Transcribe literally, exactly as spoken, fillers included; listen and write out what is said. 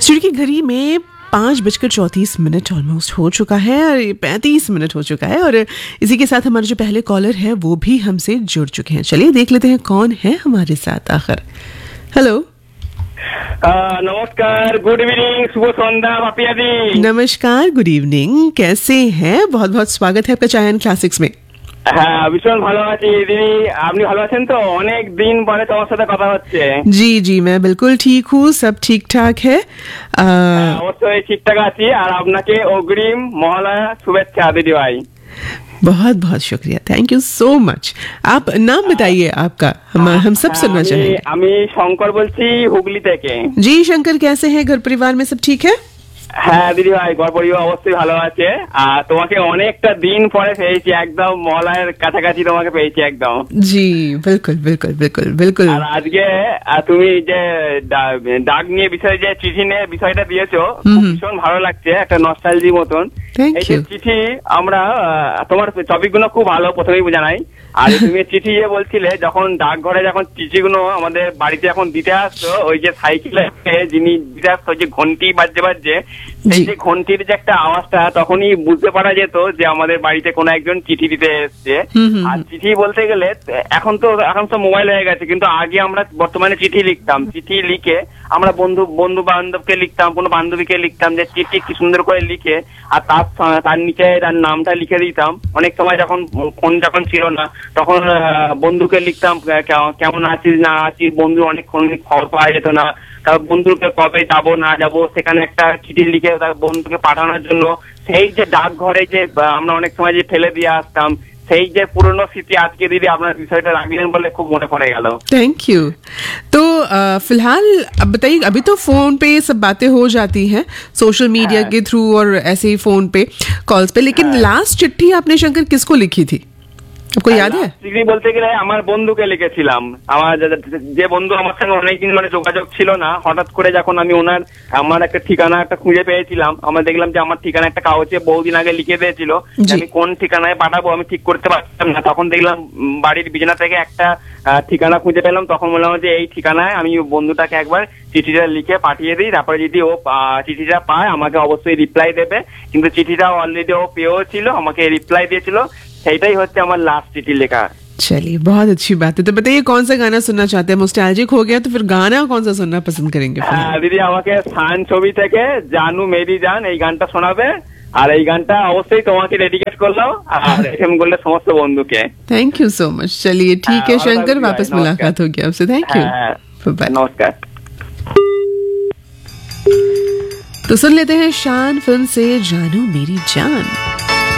Studio की घड़ी में पाँच बजकर चौंतीस मिनट ऑलमोस्ट हो चुका है और पैंतीस मिनट हो चुका है और इसी के साथ हमारे जो पहले कॉलर है वो भी हमसे जुड़ चुके हैं। चलिए देख लेते हैं कौन है हमारे साथ आखिर। हेलो, नमस्कार, गुड इवनिंग, शुभ सन्ध्या पापिया दी। नमस्कार, गुड इवनिंग, कैसे हैं? बहुत बहुत स्वागत है आपका चायन क्लासिक्स में। হ্যাঁ, ভীষণ ভালো আছি দিদি, আপনি ভালো আছেন তো? অনেক দিন পরে তোমার সাথে কথা হচ্ছে। जी जी, मैं बिल्कुल ठीक हूँ, सब ठीक ठाक है। অবশ্যই ঠিকঠাক আছি। আর আপনাকে অগ্রিম মহালয়া শুভেচ্ছা দিদি ভাই। बहुत बहुत शुक्रिया, थैंक यू सो मच। आप नाम बताइए आपका, हम हम सब सुनना चाहेंगे। আমি শঙ্কর বলছি হুগলি থেকে। जी शंकर, कैसे हैं? घर परिवार में सब ठीक है? হ্যাঁ দিদি ভাই, ঘর পরিবার অবশ্যই ভালো আছে। আর তোমাকে অনেকটা দিন পরে পেয়েছি, একদম মহালয়ার কাছাকাছি তোমাকে পেয়েছি একদম। জি বিলকুল বিলকুল বিলকুল বিলকুল। আর আজকে তুমি যে ডাক নিয়ে বিষয় যে চিঠি নিয়ে বিষয়টা দিয়েছো, ভীষণ ভালো লাগছে, একটা নস্টালজি মতন। এই যে চিঠি আমরা তোমার টপিকগুলো খুব ভালো, প্রথমেই জানাই। আর তুমি চিঠি যে বলছিলে, যখন ডাকঘরে যখন চিঠিগুলো আমাদের বাড়িতে এখন দিতে আসতো, ওই যে সাইকেলে যিনি দিতে আসতো, যে ঘন্টি বাজছে বাজছে, সেই যে ঘন্টির যে একটা আওয়াজটা, তখনই বুঝতে পারা যেত যে আমাদের বাড়িতে কোনো একজন চিঠি দিতে এসছে। আর চিঠি বলতে গেলে এখন তো এখন তো মোবাইল হয়ে গেছে, কিন্তু আগে আমরা বর্তমানে চিঠি লিখতাম। চিঠি লিখে আমরা বন্ধু বন্ধু বান্ধবকে লিখতাম, কোনো বান্ধবীকে লিখতাম, যে চিঠি কি সুন্দর করে লিখে আর তার তার নিচে তার নামটা লিখে দিতাম। অনেক সময় যখন ফোন যখন ছিল না, তখন বন্ধুকে লিখতাম কেমন আছিস না আছিস। বন্ধু অনেক খবর পাওয়া যেত না, তারপর বন্ধুকে কবে যাবো না যাবো, সেখানে একটা চিঠি লিখে তার বন্ধুকে পাঠানোর জন্য সেই যে ডাকঘরে যে আমরা অনেক সময় যে ফেলে দিয়ে আসতাম, সেই যে পুরনো স্মৃতি আজকে দিদি আপনার বিষয়টা রাখলেন বলে খুব মনে पड़ गया। Thank you. तो फिलहाल अब बताइए, अभी तो फोन पे सब बातें हो जाती हैं सोशल मीडिया के थ्रू और ऐसे ही फोन पे कॉल्स पे, लेकिन लास्ट चिट्ठी आपने शंकर किसको लिखी थी, आपको याद है? চিঠি বলতে গেলে আমার বন্ধুকে লিখেছিলাম। আমার যে বন্ধু আমার সঙ্গে অনেকদিন মানে যোগাযোগ ছিল না, হঠাৎ করে যখন আমি ওনার আমার একটা ঠিকানা একটা খুঁজে পেয়েছিলাম, আমরা দেখলাম যে আমার ঠিকানা একটা কাগজে বহুদিন আগে লিখে দিয়েছিল, আমি কোন ঠিকানায় পাঠাবো আমি ঠিক করতে পারতাম না। তখন দেখলাম বাড়ির বিছানা থেকে একটা ঠিকানা খুঁজে পেলাম, তখন বললাম যে এই ঠিকানায় আমি বন্ধুটাকে একবার চিঠিটা লিখে পাঠিয়ে দিই, তারপরে যদি ও চিঠিটা পায় আমাকে অবশ্যই রিপ্লাই দেবে। কিন্তু চিঠিটা অলরেডি ও পেয়েও ছিল, আমাকে রিপ্লাই দিয়েছিল। সেইটাই হচ্ছে আমার লাস্ট চিঠি লেখা। चलिए, बहुत अच्छी बात है। तो बताइए कौन सा गाना सुनना चाहते हैं? नॉस्टैल्जिक हो गया तो फिर गाना कौन सा सुनना पसंद करेंगे? দিদি আমাকে সান ছবি থেকে জানু মেরি জান এই গানটা শোনাবে, আর এই গানটা অবশ্যই তোমাকে ডেডিকেট করলাম আর এফএম গোল্ডের সমস্ত বন্ধুকে। Thank you so much. चलिए ठीक है शंकर, वापस मुलाकात होगी आपसे। Thank you, bye. नमस्कार। तो सुन लेते हैं शान फिल्म से जानू मेरी जान।